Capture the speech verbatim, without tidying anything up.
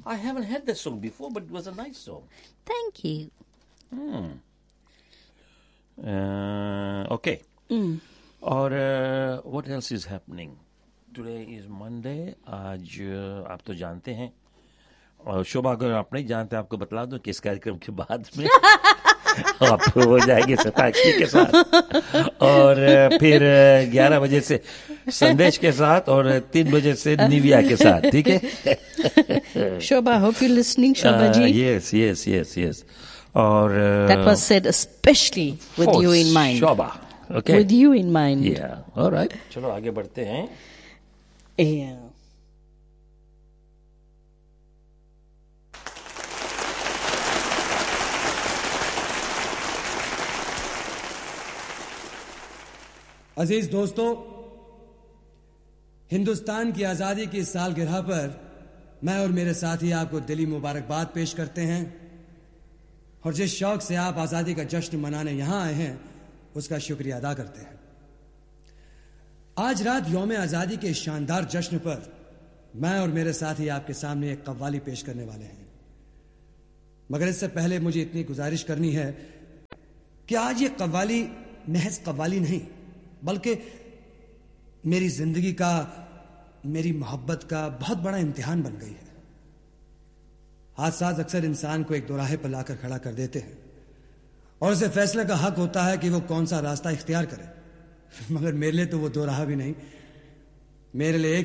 I haven't heard that song before, but it was a nice song. Thank you. Hmm. Uh, okay. Mm. और uh, what else is happening? Today is Monday. आज uh, आप तो जानते हैं, और शोभा अगर आप नहीं जानते आपको बतला दूं कि इस कार्यक्रम के बाद में आप हो जाएंगे सताक्षी के साथ, और uh, फिर uh, ग्यारह बजे से संदेश के साथ, और तीन बजे से निविया के साथ, ठीक है? Shobha, hope you're listening, Shobha ji. Uh, yes, yes, yes, yes. और uh, that was said especially with you in mind. Shobha, okay. With you in mind. Yeah, all right. चलो आगे बढ़ते हैं. Yeah. अजीज दोस्तों, हिंदुस्तान की आजादी की इस सालगिरह पर मैं और मेरे साथी आपको दिली मुबारकबाद पेश करते हैं, और जिस शौक से आप आजादी का जश्न मनाने यहां आए हैं उसका शुक्रिया अदा करते हैं। आज रात यौम आजादी के शानदार जश्न पर मैं और मेरे साथी आपके सामने एक कव्वाली पेश करने वाले हैं, मगर इससे पहले मुझे इतनी गुजारिश करनी है कि आज ये कव्वाली महज कव्वाली नहीं, बल्कि मेरी जिंदगी का, मेरी मोहब्बत का बहुत बड़ा इम्तिहान बन गई है। हादसात अक्सर इंसान को एक दोराहे पर लाकर खड़ा कर देते हैं, और उसे फैसले का हक होता है कि वो कौन सा रास्ता इख्तियार करे, मगर मेरे लिए तो वो दोराहा भी नहीं, मेरे लिए एक